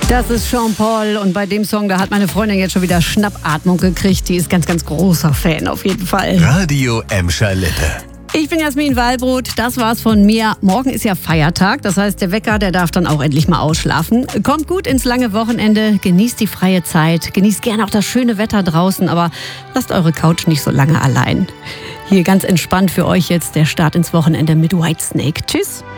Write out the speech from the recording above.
Das ist Sean Paul und bei dem Song, da hat meine Freundin jetzt schon wieder Schnappatmung gekriegt. Die ist ganz, ganz großer Fan auf jeden Fall. Radio Emscher Lippe. Ich bin Jasmin Wallbrot, das war's von mir. Morgen ist ja Feiertag, das heißt der Wecker, der darf dann auch endlich mal ausschlafen. Kommt gut ins lange Wochenende, genießt die freie Zeit, genießt gerne auch das schöne Wetter draußen, aber lasst eure Couch nicht so lange allein. Hier ganz entspannt für euch jetzt der Start ins Wochenende mit Whitesnake. Tschüss.